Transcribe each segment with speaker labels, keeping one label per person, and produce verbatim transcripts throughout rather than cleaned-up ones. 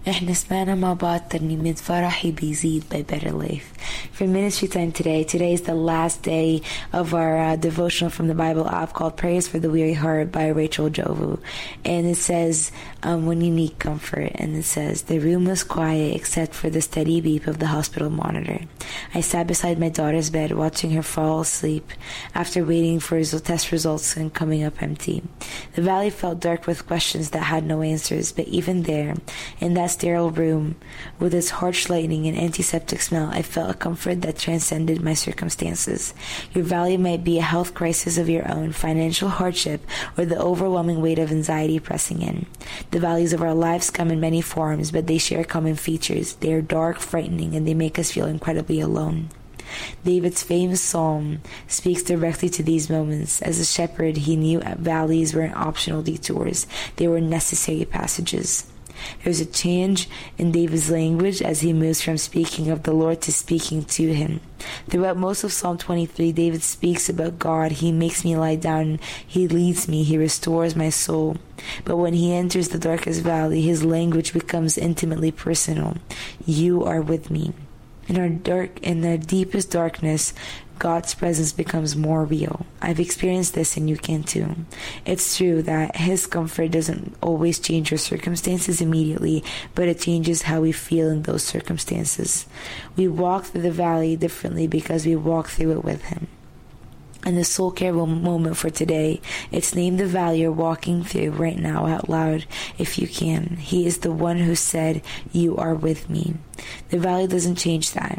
Speaker 1: احنا سمعنا مع بعض ترنيمة فرحي بيزيد by Better Life. For ministry time today, today is the last day of our uh, devotional from the Bible app called Prayers for the Weary Heart by Rachel Jovu. And it says, um, when you need comfort, and it says, the room was quiet except for the steady beep of the hospital monitor. I sat beside my daughter's bed watching her fall asleep after waiting for his test results and coming up empty. The valley felt dark with questions that had no answers, but even there, in that sterile room, with its harsh lighting and antiseptic smell, I felt a comfort that transcended my circumstances. Your valley might be a health crisis of your own, financial hardship, or the overwhelming weight of anxiety pressing in. The valleys of our lives come in many forms, but they share common features. They are dark, frightening, and they make us feel incredibly alone. David's famous psalm speaks directly to these moments. As a shepherd, he knew valleys weren't optional detours. They were necessary passages. There's a change in David's language as he moves from speaking of the Lord to speaking to him. Throughout most of Psalm twenty-three, David speaks about God. He makes me lie down. He leads me. He restores my soul. But when he enters the darkest valley, his language becomes intimately personal. You are with me. In our dark, in the deepest darkness, God's presence becomes more real. I've experienced this and you can too. It's true that his comfort doesn't always change our circumstances immediately, but it changes how we feel in those circumstances. We walk through the valley differently because we walk through it with him. And the soul care moment for today, it's named the valley you're walking through right now out loud if you can. He is the one who said, you are with me. The valley doesn't change that.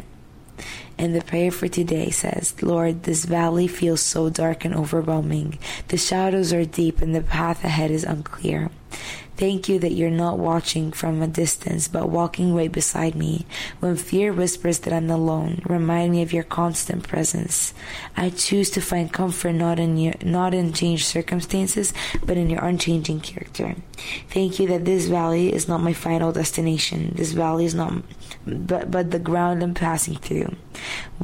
Speaker 1: And the prayer for today says, Lord, this valley feels so dark and overwhelming. The shadows are deep and the path ahead is unclear. Thank you that you're not watching from a distance, but walking right beside me. When fear whispers that I'm alone, remind me of your constant presence. I choose to find comfort not in your, not in changed circumstances, but in your unchanging character. Thank you that this valley is not my final destination. This valley is not, but, but the ground I'm passing through.